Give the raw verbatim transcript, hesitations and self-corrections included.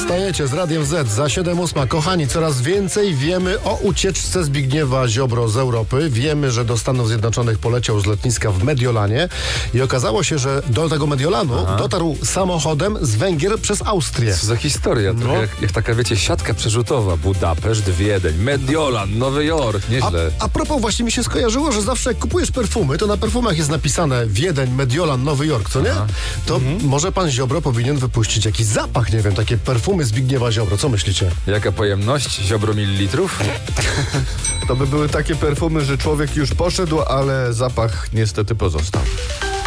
Wstajecie z Radiem Z za siedem ósma. Kochani, coraz więcej wiemy o ucieczce Zbigniewa Ziobro z Europy. Wiemy, że do Stanów Zjednoczonych poleciał z lotniska w Mediolanie i okazało się, że do tego Mediolanu Aha. dotarł samochodem z Węgier przez Austrię. Co za historia, no. jak, jak taka, wiecie, siatka przerzutowa. Budapeszt, Wiedeń, Mediolan, Nowy Jork, nieźle. A, a propos, właśnie mi się skojarzyło, że zawsze jak kupujesz perfumy, to na perfumach jest napisane Wiedeń, Mediolan, Nowy Jork, co nie? Aha. To mhm. może pan Ziobro powinien wypuścić jakiś zapach, nie wiem, takie perfumy Zbigniewa Ziobro. Co myślicie? Jaka pojemność? Ziobro mililitrów? To by były takie perfumy, że człowiek już poszedł, ale zapach niestety pozostał.